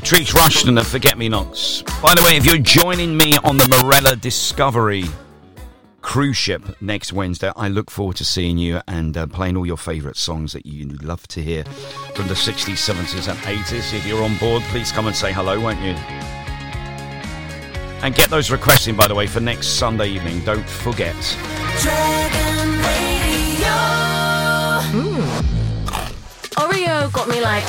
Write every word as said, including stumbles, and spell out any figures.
Patrice Rushton of Forget Me Nots. By the way, if you're joining me on the Morella Discovery cruise ship next Wednesday, I look forward to seeing you and uh, playing all your favourite songs that you love to hear from the sixties, seventies and eighties. If you're on board, please come and say hello, won't you? And get those requests in, by the way, for next Sunday evening. Don't forget. Dragon Radio. Mm. Oreo got me like